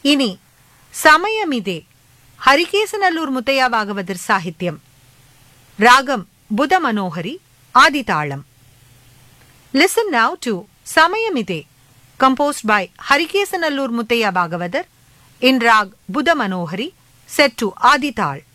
இனி சமயமிதே ஹரிகேசநல்லூர் முத்தையா பாகவதர் சாகித்யம். ராகம் புத Manohari, ஆதிதாளம். Listen now to Samayamide, composed by Harikesanallur Muthaiya Bhagavathar in Rag Buddha Manohari, set to Adi Tal.